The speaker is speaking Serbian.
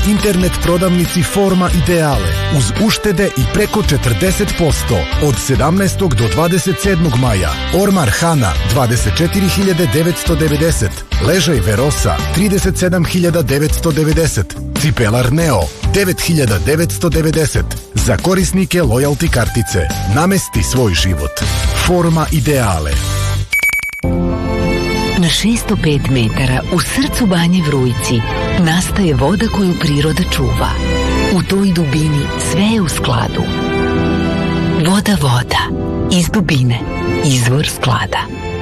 internet prodavnici Forma Ideale uz uštede i preko 40% od 17. do 27. maja. Ormar Hana 24.990, ležaj Verosa 37.990, cipelar Neo 9.990. Za korisnike lojalty kartice. Namesti svoj život. Forma Ideale. Na 605 metara u srcu Banje Vrujci nastaje voda koju priroda čuva. U toj dubini sve je u skladu. Voda, iz dubine, izvor sklada.